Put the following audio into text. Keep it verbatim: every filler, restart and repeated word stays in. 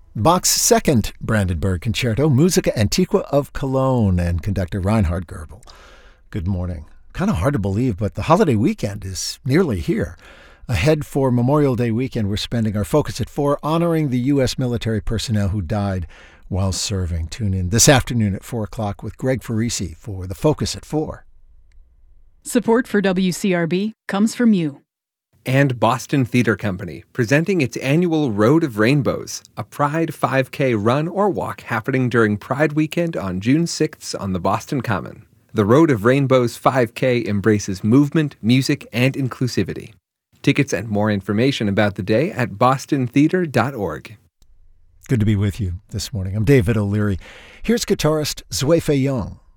Bach's second Brandenburg Concerto, Musica Antiqua of Cologne, and conductor Reinhard Goebel. Good morning. Kind of hard to believe, but the holiday weekend is nearly here. Ahead for Memorial Day weekend, we're spending our focus at four honoring the U S military personnel who died while serving. Tune in this afternoon at four o'clock with Greg Farisi for The Focus at four. Support for W C R B comes from you. And Boston Theater Company, presenting its annual Road of Rainbows, a Pride five K run or walk happening during Pride weekend on June sixth on the Boston Common. The Road of Rainbows five K embraces movement, music, and inclusivity. Tickets and more information about the day at boston theater dot org. Good to be with you this morning. I'm David O'Leary. Here's guitarist Zwee Young.